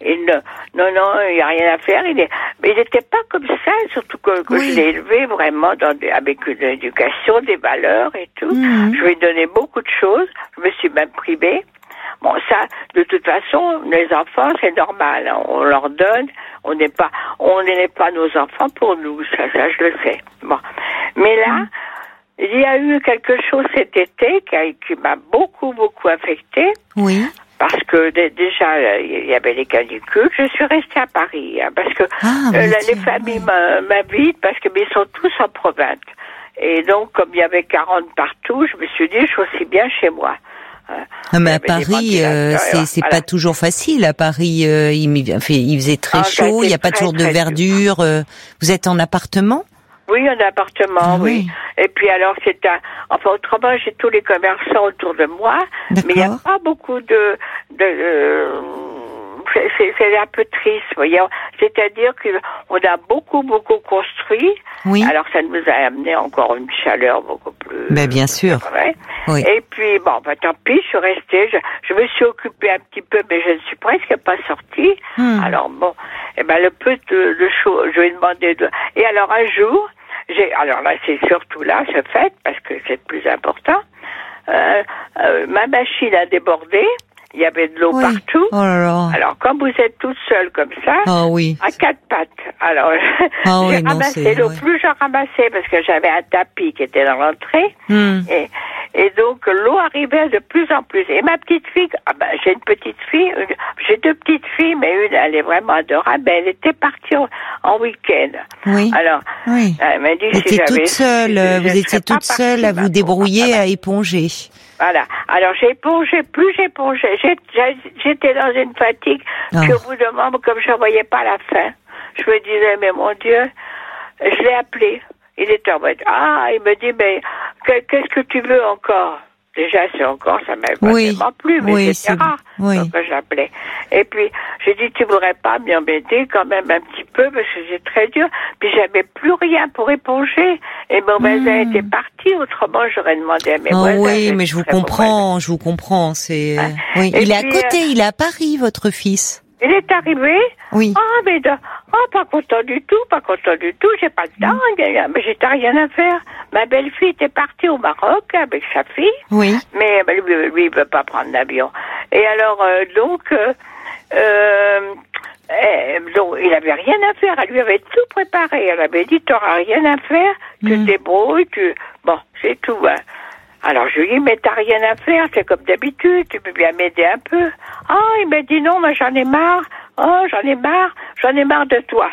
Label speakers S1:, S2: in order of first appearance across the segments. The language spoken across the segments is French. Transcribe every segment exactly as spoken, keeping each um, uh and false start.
S1: il ne, non, non, il n'y a rien à faire. Il est, mais il n'était pas comme ça, surtout que, que oui. je l'ai élevé vraiment dans des, avec une éducation, des valeurs et tout. Mmh. Je lui ai donné beaucoup de choses. Je me suis même privée. Bon, ça, de toute façon, les enfants, c'est normal. Hein. On leur donne. On n'est pas, on n'est pas nos enfants pour nous. Ça, ça, je le sais. Bon. Mais là, mmh. il y a eu quelque chose cet été qui, a, qui m'a beaucoup, beaucoup affectée.
S2: Oui.
S1: Parce que d- déjà, il y avait les canicules. Je suis restée à Paris, hein, parce que
S2: ah,
S1: euh, les familles oui. m'habitent, parce que mais ils sont tous en province. Et donc, comme il y avait quarante partout, je me suis dit, je suis aussi bien chez moi.
S2: Ah, mais à Paris, euh, c'est, c'est voilà. pas toujours facile. À Paris, euh, il, enfin, il faisait très ah, chaud, il n'y a pas très, toujours de verdure. Euh, vous êtes en appartement ?
S1: Oui, en appartement, ah, oui. oui. Et puis alors, c'est un... Enfin, autrement, j'ai tous les commerçants autour de moi,
S2: D'accord.
S1: mais il n'y a pas beaucoup de... de euh, c'est, c'est, c'est un peu triste, voyez. C'est-à-dire qu'on a beaucoup, beaucoup construit.
S2: Oui.
S1: Alors, ça nous a amené encore une chaleur beaucoup plus...
S2: Ben, bien sûr.
S1: Vrai.
S2: Oui.
S1: Et puis, bon, ben, tant pis, je suis restée. Je, je me suis occupée un petit peu, mais je ne suis presque pas sortie. Hmm. Alors, bon, eh ben, le peu de, de choses, je lui ai demandé de... Et alors, un jour... J'ai, alors là, c'est surtout là, ce fait, parce que c'est le plus important. Euh, euh, ma machine a débordé. Il y avait de l'eau
S2: oui.
S1: partout.
S2: Oh là là.
S1: Alors, quand vous êtes toute seule comme ça,
S2: oh oui.
S1: à quatre pattes, alors
S2: oh
S1: j'ai
S2: oui,
S1: ramassé
S2: non,
S1: l'eau.
S2: oui.
S1: Plus j'en ramassais, parce que j'avais un tapis qui était dans l'entrée.
S2: Mm.
S1: Et, et donc, l'eau arrivait de plus en plus. Et ma petite fille, ah ben, j'ai une petite fille, une, j'ai deux petites filles, mais une, elle est vraiment adorable. Elle était partie en, en week-end.
S2: Oui.
S1: Alors,
S2: oui.
S1: elle m'a dit
S2: vous
S1: si
S2: étiez
S1: j'avais...
S2: toute seule,
S1: je,
S2: vous
S1: je
S2: étiez toute seule à vous débrouiller, à éponger.
S1: Voilà. Alors, j'ai épongé, plus j'épongeais, j'ai, j'ai, j'étais dans une fatigue, oh. puis au bout d'un moment, comme je ne voyais pas la fin, je me disais, mais mon Dieu, je l'ai appelé. Il était en mode, ah, il me dit, mais qu'est-ce que tu veux encore? Déjà, c'est encore, ça m'a
S2: oui.
S1: vraiment plu, mais
S2: oui,
S1: c'était rare.
S2: Oui.
S1: Donc, je l'appelais. Et puis, j'ai dit, tu voudrais pas m'y embêter quand même un petit peu, parce que c'est très dur. Puis, j'avais plus rien pour éponger. Et mon voisin mmh. était parti, autrement, j'aurais demandé à mes
S2: oh,
S1: voisins.
S2: Oui, mais je vous comprends, je vous comprends. C'est, hein? oui. Il est à côté, euh... il est à Paris, votre fils.
S1: Il est arrivé.
S2: Oui.
S1: Ah, oh, mais de... oh, pas content du tout, pas content du tout. J'ai pas le temps, mmh. mais j'étais rien à faire. Ma belle-fille était partie au Maroc avec sa fille.
S2: Oui.
S1: Mais ben, lui, lui, il veut pas prendre l'avion. Et alors, euh, donc, euh, euh, donc, il avait rien à faire. Elle lui avait tout préparé. Elle avait dit, t'auras rien à faire, tu mmh. te débrouilles, tu... Bon, c'est tout, hein. Alors, je lui ai dit, mais t'as rien à faire, c'est comme d'habitude, tu peux bien m'aider un peu. Ah, oh, il m'a dit, non, mais j'en ai marre. Oh, j'en ai marre, j'en ai marre de toi.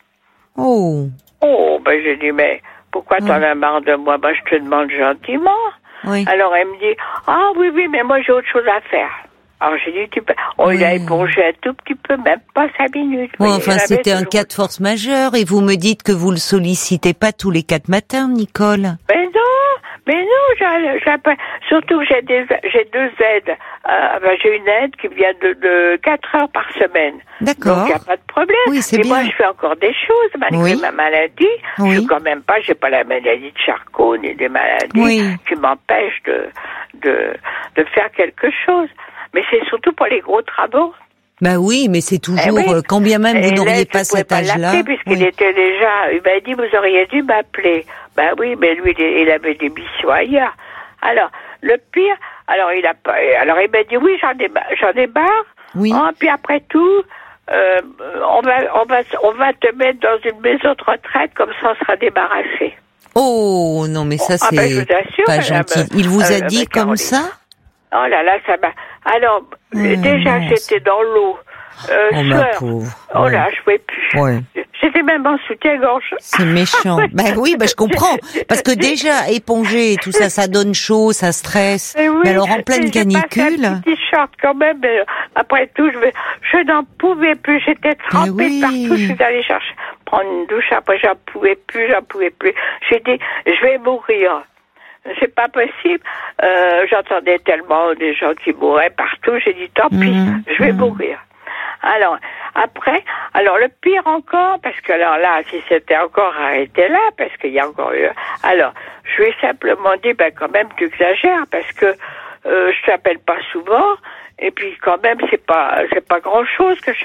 S2: Oh.
S1: Oh, ben, j'ai dit, mais pourquoi oui. t'en as marre de moi? Ben, je te demande gentiment.
S2: Oui.
S1: Alors, elle me dit, ah, oui, oui, mais moi, j'ai autre chose à faire. Alors, j'ai dit, tu peux... On oui. l'a épongé un tout petit peu, même pas cinq minutes.
S2: Oui, enfin, c'était un cas de force majeure, et vous me dites que vous le sollicitez pas tous les quatre matins, Nicole.
S1: Ben non. Mais non, j'ai, j'ai, surtout que j'ai, des, j'ai deux aides. Euh, ben j'ai une aide qui vient de, de quatre heures par semaine.
S2: D'accord.
S1: Donc, il n'y a pas de problème.
S2: Oui, c'est
S1: Et
S2: bien.
S1: moi, je fais encore des choses, malgré
S2: oui.
S1: ma maladie.
S2: Oui.
S1: Je suis quand même pas, j'ai pas la maladie de Charcot, ni des maladies
S2: oui.
S1: qui m'empêchent de, de, de faire quelque chose. Mais c'est surtout pour les gros travaux.
S2: Bah oui, mais c'est toujours,
S1: eh oui.
S2: quand bien même vous
S1: et
S2: n'auriez
S1: là,
S2: pas cet
S1: pas
S2: âge-là.
S1: Puisqu'il
S2: oui.
S1: était déjà, il m'a dit, vous auriez dû m'appeler. Ben oui, mais lui, il avait des missions ailleurs. Alors, le pire, alors il a pas, alors il m'a dit oui, j'en ai, j'en ai marre.
S2: Oui.
S1: Hein, puis après tout, euh, on va, on va, on va te mettre dans une maison de retraite, comme ça on sera débarrassé.
S2: Oh non, mais ça
S1: oh,
S2: c'est
S1: ah ben, je vous assure,
S2: pas
S1: madame,
S2: gentil. Il vous a
S1: euh,
S2: dit comme
S1: Caroline.
S2: ça?
S1: Oh là là, ça m'a. Alors mmh, déjà
S2: non,
S1: j'étais dans l'eau. Euh,
S2: oh ma pauvre.
S1: Oh
S2: ouais.
S1: là, je pouvais plus.
S2: Ouais.
S1: J'étais même en soutien-gorge.
S2: C'est méchant. Ben oui, ben je comprends. Parce que déjà, éponger et tout ça, ça donne chaud, ça stresse.
S1: Mais, oui,
S2: mais alors en pleine canicule.
S1: Un petit t-shirt quand même. Mais après tout, je, je n'en pouvais plus. J'étais trempée oui. partout. Je suis allée chercher, prendre une douche. Après, j'en pouvais plus, j'en pouvais plus. J'ai dit, je vais mourir. C'est pas possible. Euh, j'entendais tellement des gens qui mouraient partout. J'ai dit, tant pis, mmh, je vais mmh. mourir. Alors, après, alors le pire encore, parce que alors là, si c'était encore arrêté là, parce qu'il y a encore eu... Alors, je lui ai simplement dit, ben quand même, tu exagères, parce que euh, je t'appelle pas souvent, et puis quand même, c'est pas c'est pas grand-chose que je